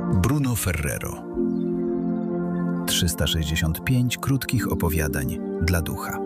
Bruno Ferrero. 365 krótkich opowiadań dla ducha.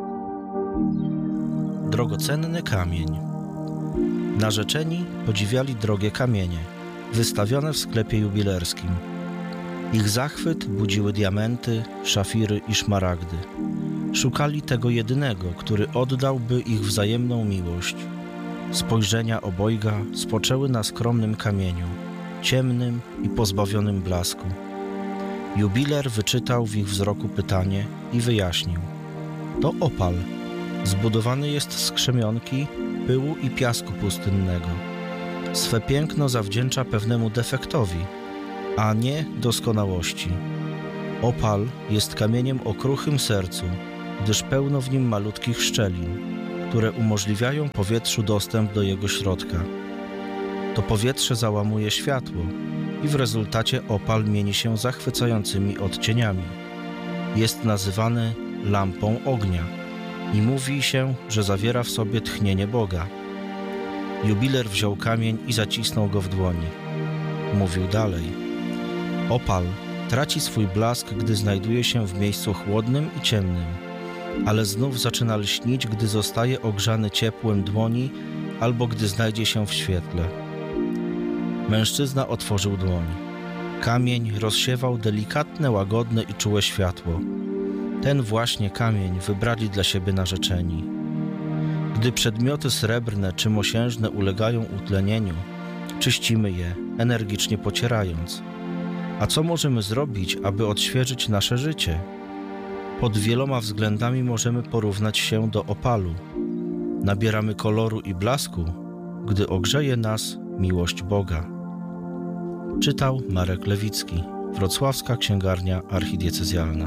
Drogocenny kamień. Narzeczeni podziwiali drogie kamienie, wystawione w sklepie jubilerskim. Ich zachwyt budziły diamenty, szafiry i szmaragdy. Szukali tego jedynego, który oddałby ich wzajemną miłość. Spojrzenia obojga spoczęły na skromnym kamieniu, ciemnym i pozbawionym blasku. Jubiler wyczytał w ich wzroku pytanie i wyjaśnił. To opal. Zbudowany jest z krzemionki, pyłu i piasku pustynnego. Swe piękno zawdzięcza pewnemu defektowi, a nie doskonałości. Opal jest kamieniem o kruchym sercu, gdyż pełno w nim malutkich szczelin, które umożliwiają powietrzu dostęp do jego środka. To powietrze załamuje światło i w rezultacie opal mieni się zachwycającymi odcieniami. Jest nazywany lampą ognia i mówi się, że zawiera w sobie tchnienie Boga. Jubiler wziął kamień i zacisnął go w dłoni. Mówił dalej. Opal traci swój blask, gdy znajduje się w miejscu chłodnym i ciemnym, ale znów zaczyna lśnić, gdy zostaje ogrzany ciepłem dłoni albo gdy znajdzie się w świetle. Mężczyzna otworzył dłoń. Kamień rozsiewał delikatne, łagodne i czułe światło. Ten właśnie kamień wybrali dla siebie narzeczeni. Gdy przedmioty srebrne czy mosiężne ulegają utlenieniu, czyścimy je, energicznie pocierając. A co możemy zrobić, aby odświeżyć nasze życie? Pod wieloma względami możemy porównać się do opalu. Nabieramy koloru i blasku, gdy ogrzeje nas miłość Boga. Czytał Marek Lewicki, Wrocławska Księgarnia Archidiecezjalna.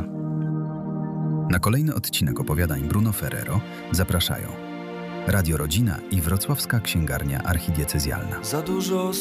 Na kolejny odcinek opowiadań Bruno Ferrero zapraszają Radio Rodzina i Wrocławska Księgarnia Archidiecezjalna. Za dużo